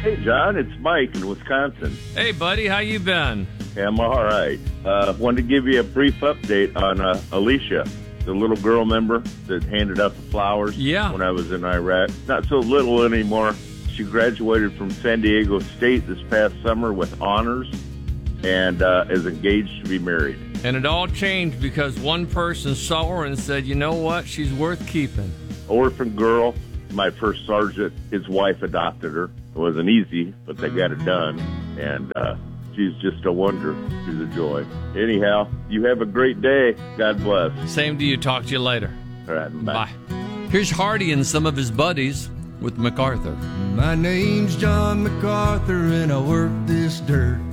Hey, John, it's Mike in Wisconsin. Hey, buddy, how you been? Yeah, I'm all right. Wanted to give you a brief update on Alicia, the little girl member that handed out the flowers when I was in Iraq. Not so little anymore. She graduated from San Diego State this past summer with honors and is engaged to be married. And it all changed because one person saw her and said, you know what, she's worth keeping. Orphan girl. My first sergeant, his wife adopted her. It wasn't easy, but they got it done. And she's just a wonder. She's a joy. Anyhow, you have a great day. God bless. Same to you. Talk to you later. All right, bye. Here's Hardy and some of his buddies with MacArthur. My name's John MacArthur, and I work this dirt.